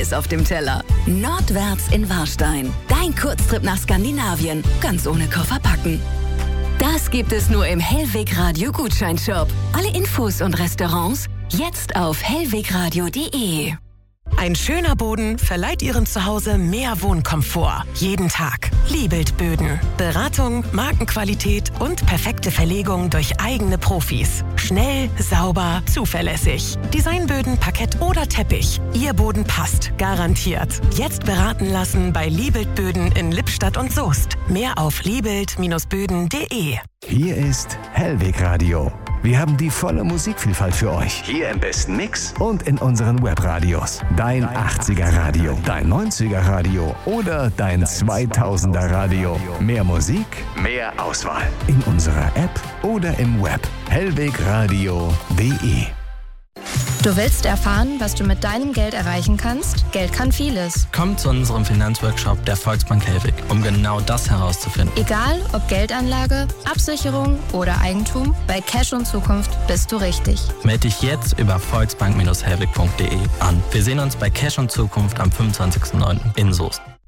Neues auf dem Teller. Nordwärts in Warstein. Dein Kurztrip nach Skandinavien. Ganz ohne Koffer packen. Das gibt es nur im Hellweg Radio Gutscheinshop. Alle Infos und Restaurants jetzt auf hellwegradio.de. Ein schöner Boden verleiht Ihrem Zuhause mehr Wohnkomfort. Jeden Tag. Liebelt Böden. Beratung, Markenqualität und perfekte Verlegung durch eigene Profis. Schnell, sauber, zuverlässig. Designböden, Parkett oder Teppich. Ihr Boden passt. Garantiert. Jetzt beraten lassen bei Liebelt Böden in Lippstadt und Soest. Mehr auf liebelt-böden.de. Hier ist Hellweg Radio. Wir haben die volle Musikvielfalt für euch. Hier im besten Mix und in unseren Webradios. Dein 80er Radio, dein 90er Radio oder dein 2000er Radio. Mehr Musik, mehr Auswahl. In unserer App oder im Web. hellwegradio.de. Du willst erfahren, was du mit deinem Geld erreichen kannst? Geld kann vieles. Komm zu unserem Finanzworkshop der Volksbank Hellweg, um genau das herauszufinden. Egal, ob Geldanlage, Absicherung oder Eigentum, bei Cash und Zukunft bist du richtig. Melde dich jetzt über volksbank-hellweg.de an. Wir sehen uns bei Cash und Zukunft am 25.09. in Soest.